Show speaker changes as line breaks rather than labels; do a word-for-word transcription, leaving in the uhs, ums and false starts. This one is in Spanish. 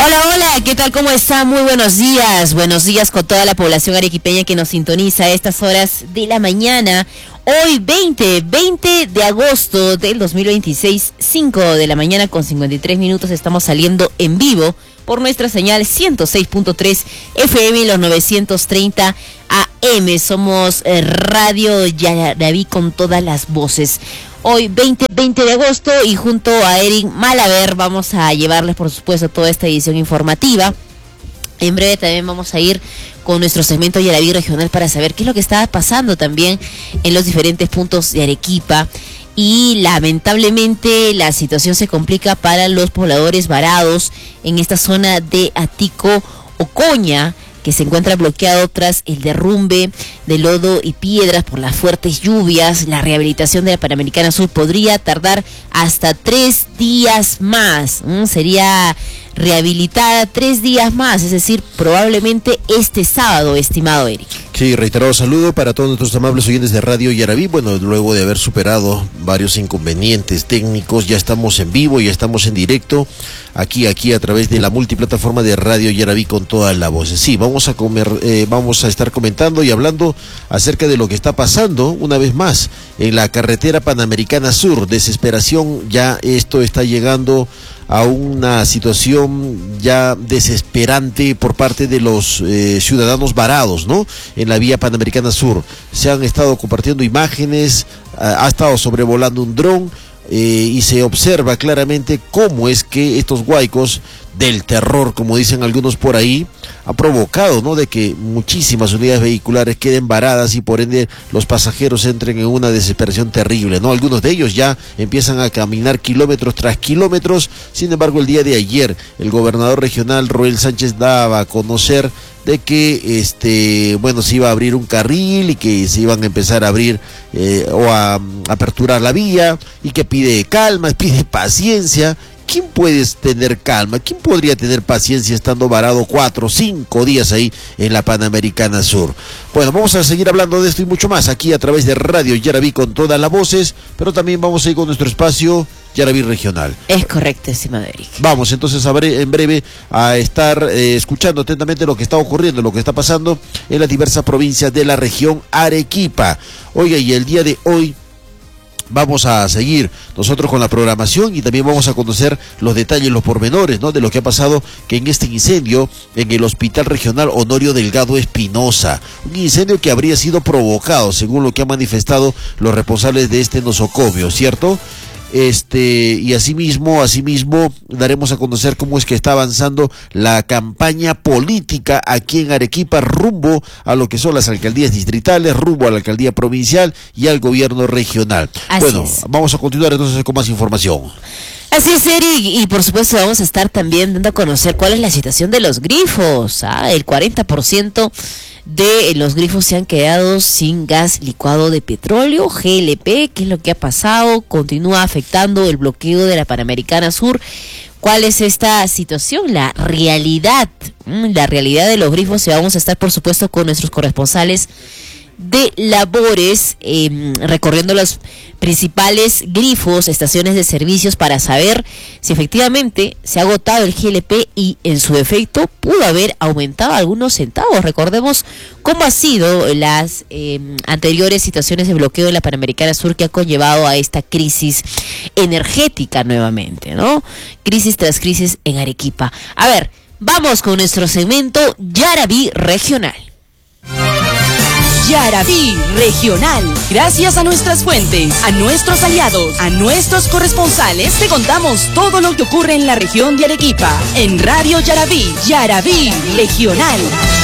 Hola, hola, ¿qué tal? ¿Cómo está? Muy buenos días. Buenos días con toda la población arequipeña que nos sintoniza a estas horas de la mañana. Hoy veinte, veinte de agosto del dos mil veintiséis, cinco de la mañana con cincuenta y tres minutos, estamos saliendo en vivo por nuestra señal ciento seis punto tres F M y los novecientos treinta A M. Somos eh, Radio Yaraví con todas las voces. Hoy veinte, veinte de agosto y junto a Eric Malaver vamos a llevarles por supuesto toda esta edición informativa. En breve también vamos a ir con nuestro segmento Yaraví Regional para saber qué es lo que está pasando también en los diferentes puntos de Arequipa. Y lamentablemente la situación se complica para los pobladores varados en esta zona de Atico Ocoña, que se encuentra bloqueado tras el derrumbe de lodo y piedras por las fuertes lluvias. La rehabilitación de la Panamericana Sur podría tardar hasta tres días más. ¿Mm? Sería rehabilitada tres días más, es decir, probablemente este sábado, estimado Eric.
Sí, reiterado saludo para todos nuestros amables oyentes de Radio Yaraví. Bueno, luego de haber superado varios inconvenientes técnicos, ya estamos en vivo, ya estamos en directo, aquí, aquí a través de la multiplataforma de Radio Yaraví con toda la voz. Sí, vamos a comer, eh, vamos a estar comentando y hablando acerca de lo que está pasando una vez más en la carretera Panamericana Sur. Desesperación, ya esto está llegando a una situación ya desesperante por parte de los eh, ciudadanos varados, ¿no? En la vía Panamericana Sur. Se han estado compartiendo imágenes, ha, ha estado sobrevolando un dron eh, y se observa claramente cómo es que estos huaicos del terror, como dicen algunos por ahí, ha provocado, ¿no?, de que muchísimas unidades vehiculares queden varadas y por ende los pasajeros entren en una desesperación terrible, ¿no? Algunos de ellos ya empiezan a caminar kilómetros tras kilómetros. Sin embargo, el día de ayer el gobernador regional Roel Sánchez daba a conocer de que este bueno se iba a abrir un carril y que se iban a empezar a abrir eh, o a, a aperturar la vía, y que pide calma, pide paciencia. ¿Quién puede tener calma? ¿Quién podría tener paciencia estando varado cuatro o cinco días ahí en la Panamericana Sur? Bueno, vamos a seguir hablando de esto y mucho más aquí a través de Radio Yaraví con todas las voces, pero también vamos a ir con nuestro espacio Yaraví Regional.
Es correcto, estimado Eric.
Vamos entonces a ver, en breve a estar eh, escuchando atentamente lo que está ocurriendo, lo que está pasando en las diversas provincias de la región Arequipa. Oiga, y el día de hoy vamos a seguir nosotros con la programación y también vamos a conocer los detalles, los pormenores, ¿no?, de lo que ha pasado que en este incendio en el Hospital Regional Honorio Delgado Espinosa, un incendio que habría sido provocado, según lo que han manifestado los responsables de este nosocomio, ¿cierto? Este, y asimismo, asimismo, daremos a conocer cómo es que está avanzando la campaña política aquí en Arequipa rumbo a lo que son las alcaldías distritales, rumbo a la alcaldía provincial y al gobierno regional.
Así
bueno,
es.
Vamos a continuar entonces con más información.
Así es, Eric, y por supuesto vamos a estar también dando a conocer cuál es la situación de los grifos. ¿ah? El cuarenta por ciento de los grifos se han quedado sin gas licuado de petróleo, G L P. ¿Qué es lo que ha pasado? Continúa afectando el bloqueo de la Panamericana Sur. ¿Cuál es esta situación? La realidad, la realidad de los grifos. Y vamos a estar, por supuesto, con nuestros corresponsales de labores, eh, recorriendo los principales grifos, estaciones de servicios, para saber si efectivamente se ha agotado el G L P y en su efecto pudo haber aumentado algunos centavos. Recordemos cómo han sido las eh, anteriores situaciones de bloqueo en la Panamericana Sur que ha conllevado a esta crisis energética nuevamente, ¿no? Crisis tras crisis en Arequipa. A ver, vamos con nuestro segmento Yaraví Regional.
Yaraví Regional. Gracias a nuestras fuentes, a nuestros aliados, a nuestros corresponsales, te contamos todo lo que ocurre en la región de Arequipa. En Radio Yaraví, Yaraví Regional.